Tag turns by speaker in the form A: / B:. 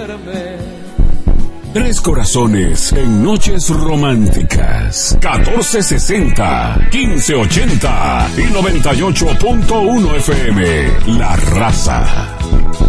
A: Tres corazones en noches románticas. 1460, 1580 y 98.1 FM. La Raza.